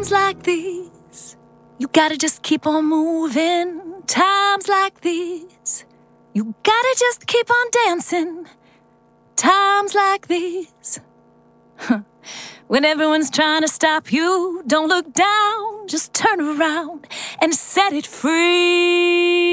Times like these, you gotta just keep on moving. Times like these, you gotta just keep on dancing. Times like these, when everyone's trying to stop you, don't look down, just turn around and set it free.